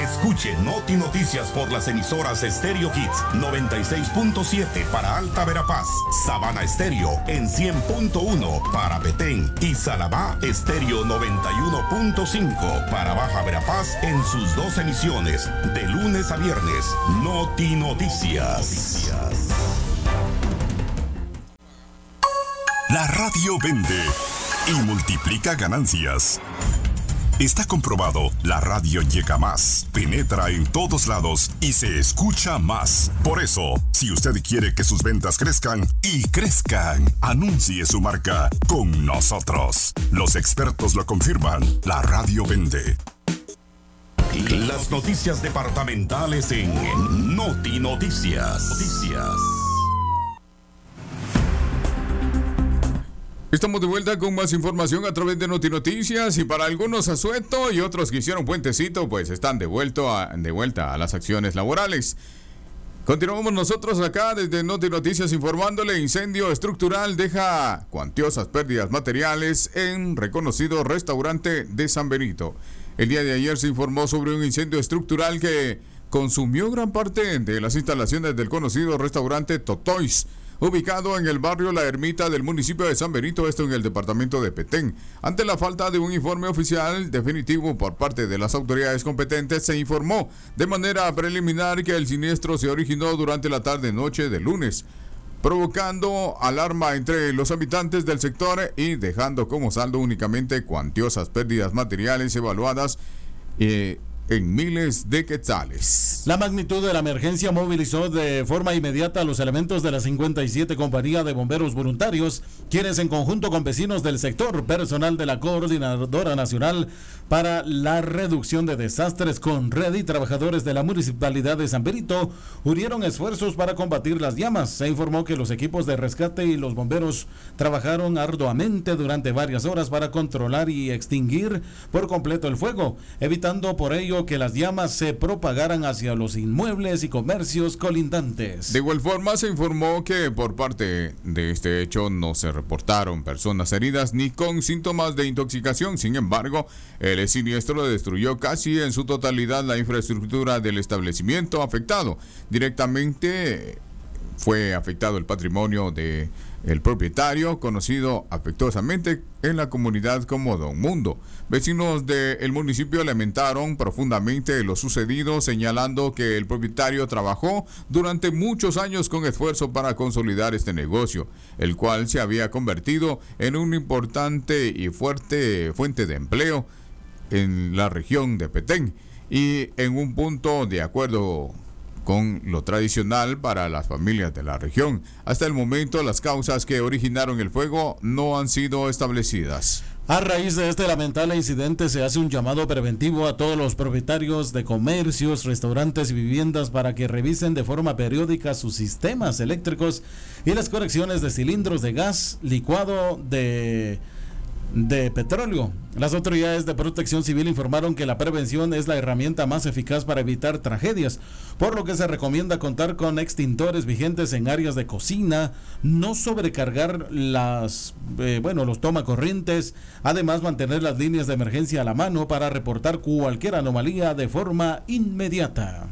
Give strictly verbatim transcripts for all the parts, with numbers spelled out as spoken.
Escuche Noti Noticias por las emisoras Stereo Kids noventa y seis punto siete para Alta Verapaz, Sabana Estéreo en cien punto uno para Petén y Salabá Estéreo noventa y uno punto cinco para Baja Verapaz en sus dos emisiones de lunes a viernes. Noti Noticias. La radio vende y multiplica ganancias. Está comprobado, la radio llega más, penetra en todos lados y se escucha más. Por eso, si usted quiere que sus ventas crezcan y crezcan, anuncie su marca con nosotros. Los expertos lo confirman, la radio vende. Las noticias departamentales en Noti Noticias. Noticias. Estamos de vuelta con más información a través de Noti Noticias y para algunos asueto y otros que hicieron puentecito, pues están de, vuelto a, de vuelta a las acciones laborales. Continuamos nosotros acá desde Noti Noticias informándole: incendio estructural deja cuantiosas pérdidas materiales en reconocido restaurante de San Benito. El día de ayer se informó sobre un incendio estructural que consumió gran parte de las instalaciones del conocido restaurante Totois, ubicado en el barrio La Ermita del municipio de San Benito, esto en el departamento de Petén. Ante la falta de un informe oficial definitivo por parte de las autoridades competentes, se informó de manera preliminar que el siniestro se originó durante la tarde-noche del lunes, provocando alarma entre los habitantes del sector y dejando como saldo únicamente cuantiosas pérdidas materiales evaluadas eh, en miles de quetzales. La magnitud de la emergencia movilizó de forma inmediata a los elementos de la cincuenta y siete Compañía de Bomberos Voluntarios, quienes en conjunto con vecinos del sector, personal de la Coordinadora Nacional para la Reducción de Desastres CONRED y trabajadores de la Municipalidad de San Benito, unieron esfuerzos para combatir las llamas. Se informó que los equipos de rescate y los bomberos trabajaron arduamente durante varias horas para controlar y extinguir por completo el fuego, evitando por ello que las llamas se propagaran hacia los inmuebles y comercios colindantes. De igual forma, se informó que por parte de este hecho no se reportaron personas heridas ni con síntomas de intoxicación. Sin embargo, el siniestro destruyó casi en su totalidad la infraestructura del establecimiento afectado. Directamente fue afectado el patrimonio de el propietario, conocido afectuosamente en la comunidad como Don Mundo. Vecinos del municipio lamentaron profundamente lo sucedido, señalando que el propietario trabajó durante muchos años con esfuerzo para consolidar este negocio, el cual se había convertido en una importante y fuerte fuente de empleo en la región de Petén y en un punto de acuerdo con lo tradicional para las familias de la región. Hasta el momento, las causas que originaron el fuego no han sido establecidas. A raíz de este lamentable incidente, se hace un llamado preventivo a todos los propietarios de comercios, restaurantes y viviendas para que revisen de forma periódica sus sistemas eléctricos y las conexiones de cilindros de gas, licuado de... de petróleo. Las autoridades de protección civil informaron que la prevención es la herramienta más eficaz para evitar tragedias, por lo que se recomienda contar con extintores vigentes en áreas de cocina, no sobrecargar las, eh, bueno, los tomacorrientes, además mantener las líneas de emergencia a la mano para reportar cualquier anomalía de forma inmediata.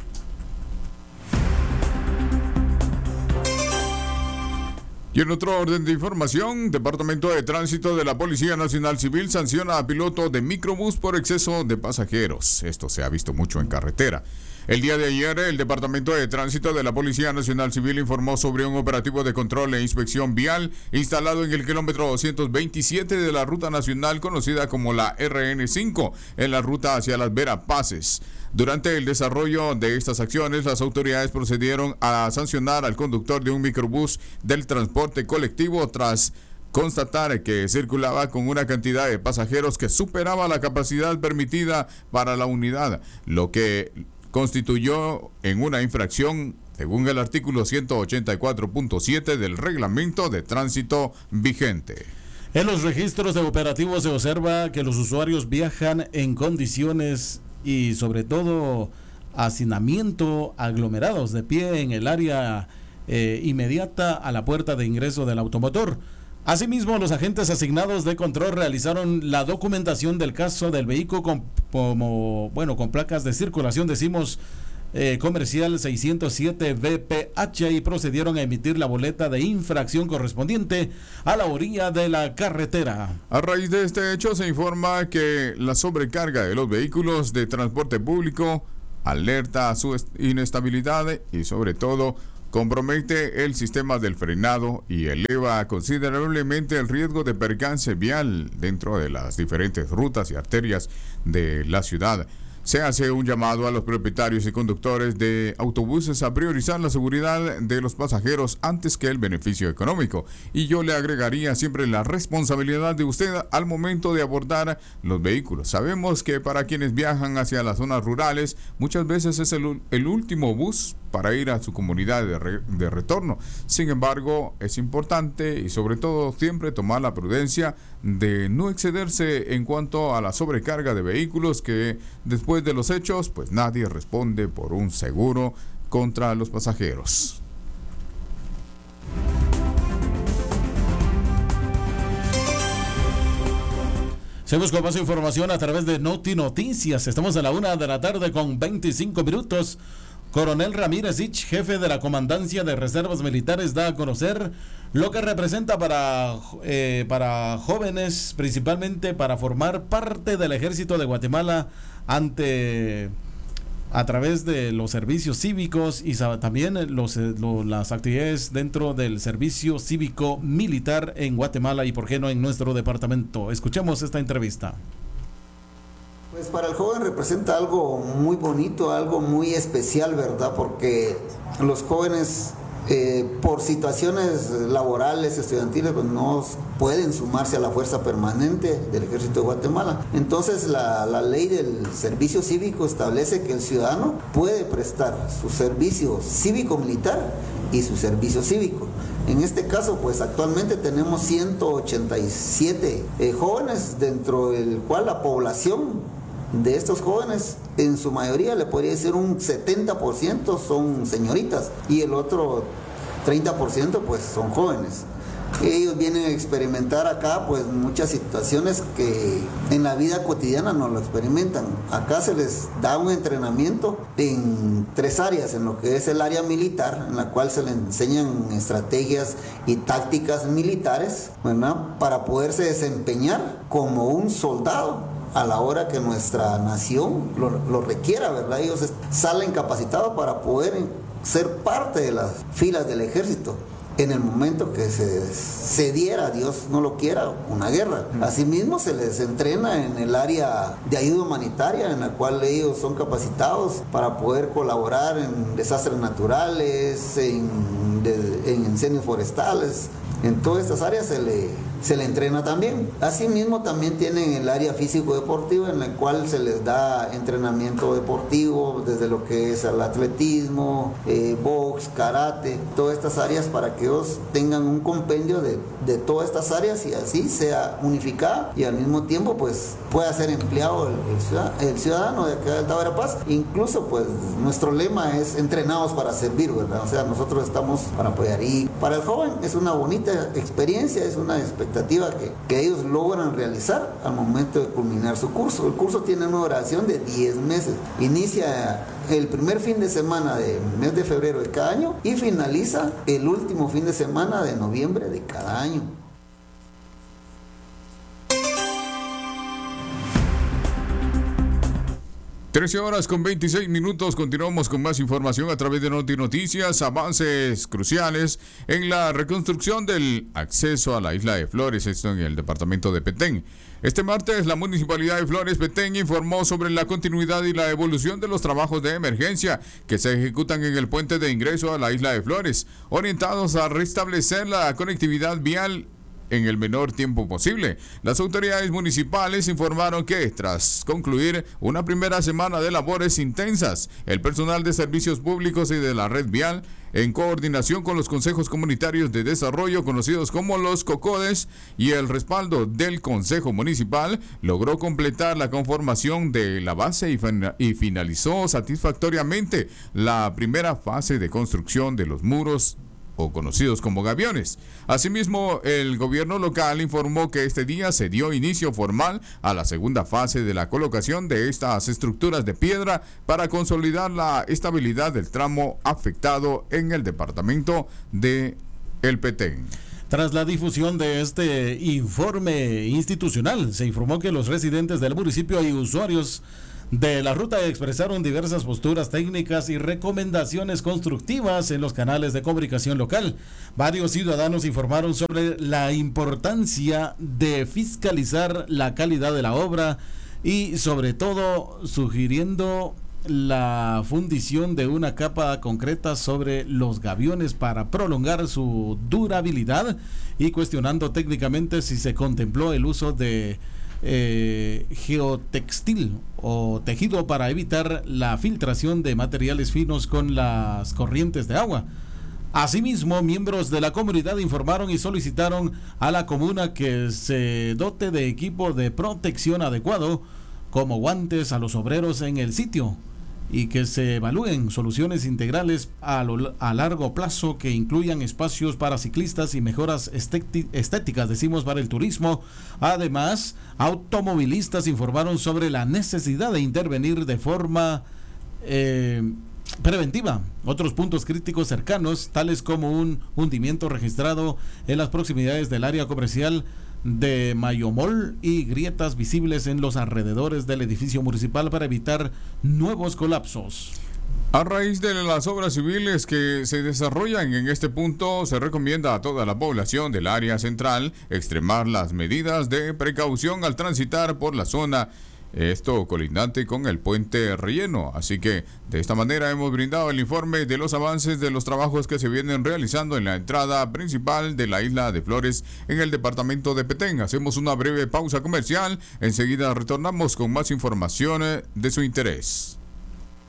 Y en otro orden de información, Departamento de Tránsito de la Policía Nacional Civil sanciona a piloto de microbús por exceso de pasajeros. Esto se ha visto mucho en carretera. El día de ayer, el Departamento de Tránsito de la Policía Nacional Civil informó sobre un operativo de control e inspección vial instalado en el kilómetro doscientos veintisiete de la ruta nacional conocida como la R N cinco, en la ruta hacia Las Verapaces. Durante el desarrollo de estas acciones, las autoridades procedieron a sancionar al conductor de un microbús del transporte colectivo tras constatar que circulaba con una cantidad de pasajeros que superaba la capacidad permitida para la unidad, lo que constituyó en una infracción según el artículo ciento ochenta y cuatro punto siete del reglamento de tránsito vigente. En los registros de operativos se observa que los usuarios viajan en condiciones y sobre todo hacinamiento aglomerados de pie en el área eh, inmediata a la puerta de ingreso del automotor. Asimismo, los agentes asignados de control realizaron la documentación del caso del vehículo con, como, bueno, con placas de circulación, decimos, eh, comercial seiscientos siete V P H, y procedieron a emitir la boleta de infracción correspondiente a la orilla de la carretera. A raíz de este hecho se informa que la sobrecarga de los vehículos de transporte público alerta a su inestabilidad y sobre todo compromete el sistema del frenado y eleva considerablemente el riesgo de percance vial dentro de las diferentes rutas y arterias de la ciudad. Se hace un llamado a los propietarios y conductores de autobuses a priorizar la seguridad de los pasajeros antes que el beneficio económico. Y yo le agregaría siempre la responsabilidad de usted al momento de abordar los vehículos. Sabemos que para quienes viajan hacia las zonas rurales, muchas veces es el, el último bus para ir a su comunidad de, re, de retorno. Sin embargo, es importante y sobre todo siempre tomar la prudencia de no excederse en cuanto a la sobrecarga de vehículos, que después de los hechos, pues nadie responde por un seguro contra los pasajeros. Seguimos con más información a través de Noti Noticias. Estamos a la una de la tarde con veinticinco minutos. Coronel Ramírez Ich, jefe de la Comandancia de Reservas Militares, da a conocer lo que representa para, eh, para jóvenes, principalmente para formar parte del Ejército de Guatemala ante a través de los servicios cívicos y también los, los, las actividades dentro del servicio cívico militar en Guatemala y por qué no en nuestro departamento. Escuchemos esta entrevista. Pues para el joven representa algo muy bonito, algo muy especial, ¿verdad? Porque los jóvenes, eh, por situaciones laborales, estudiantiles, pues no pueden sumarse a la fuerza permanente del Ejército de Guatemala. Entonces la, la ley del servicio cívico establece que el ciudadano puede prestar su servicio cívico-militar y su servicio cívico. En este caso, pues actualmente tenemos ciento ochenta y siete eh, jóvenes, dentro del cual la población de estos jóvenes, en su mayoría, le podría decir un setenta por ciento son señoritas y el otro treinta por ciento pues son jóvenes. Ellos vienen a experimentar acá pues muchas situaciones que en la vida cotidiana no lo experimentan. Acá se les da un entrenamiento en tres áreas, en lo que es el área militar, en la cual se les enseñan estrategias y tácticas militares, ¿verdad?, para poderse desempeñar como un soldado a la hora que nuestra nación lo, lo requiera, ¿verdad? Ellos salen capacitados para poder ser parte de las filas del ejército en el momento que se, se diera, Dios no lo quiera, una guerra. Asimismo se les entrena en el área de ayuda humanitaria, en la cual ellos son capacitados para poder colaborar en desastres naturales, en, de, en incendios forestales. En todas estas áreas se le, se le entrena también. Asimismo también tienen el área físico-deportiva, en la cual se les da entrenamiento deportivo, desde lo que es el atletismo, eh, box, karate, todas estas áreas, para que ellos tengan un compendio de, de todas estas áreas y así sea unificada y al mismo tiempo pues pueda ser empleado el, el, ciudadano, el ciudadano de acá de Alta Verapaz. Incluso pues nuestro lema es entrenados para servir, ¿verdad? O sea, nosotros estamos para apoyar, y para el joven es una bonita experiencia, es una expectativa que, que ellos logran realizar al momento de culminar su curso. El curso tiene una duración de diez meses. Inicia el primer fin de semana del mes de febrero de cada año y finaliza el último fin de semana de noviembre de cada año. trece horas con veintiséis minutos, continuamos con más información a través de Noti Noticias. Avances cruciales en la reconstrucción del acceso a la isla de Flores, esto en el departamento de Petén. Este martes, la Municipalidad de Flores Petén informó sobre la continuidad y la evolución de los trabajos de emergencia que se ejecutan en el puente de ingreso a la isla de Flores, orientados a restablecer la conectividad vial en el menor tiempo posible. Las autoridades municipales informaron que tras concluir una primera semana de labores intensas, el personal de servicios públicos y de la red vial, en coordinación con los consejos comunitarios de desarrollo conocidos como los COCODES y el respaldo del Consejo Municipal, logró completar la conformación de la base y, fin- y finalizó satisfactoriamente la primera fase de construcción de los muros o conocidos como gaviones. Asimismo, el gobierno local informó que este día se dio inicio formal a la segunda fase de la colocación de estas estructuras de piedra para consolidar la estabilidad del tramo afectado en el departamento de El Petén. Tras la difusión de este informe institucional, se informó que los residentes del municipio y usuarios de la ruta expresaron diversas posturas técnicas y recomendaciones constructivas en los canales de comunicación local. Varios ciudadanos informaron sobre la importancia de fiscalizar la calidad de la obra y sobre todo sugiriendo la fundición de una capa concreta sobre los gaviones para prolongar su durabilidad y cuestionando técnicamente si se contempló el uso de eh, geotextil o tejido para evitar la filtración de materiales finos con las corrientes de agua. Asimismo, miembros de la comunidad informaron y solicitaron a la comuna que se dote de equipo de protección adecuado, como guantes a los obreros en el sitio, y que se evalúen soluciones integrales a, lo, a largo plazo que incluyan espacios para ciclistas y mejoras estéticas, decimos, para el turismo. Además, automovilistas informaron sobre la necesidad de intervenir de forma eh, preventiva. Otros puntos críticos cercanos, tales como un hundimiento registrado en las proximidades del área comercial de Mayomol y grietas visibles en los alrededores del edificio municipal para evitar nuevos colapsos. A raíz de las obras civiles que se desarrollan en este punto, se recomienda a toda la población del área central extremar las medidas de precaución al transitar por la zona, esto colindante con el puente relleno. Así que de esta manera hemos brindado el informe de los avances de los trabajos que se vienen realizando en la entrada principal de la isla de Flores en el departamento de Petén. Hacemos una breve pausa comercial, enseguida retornamos con más información de su interés.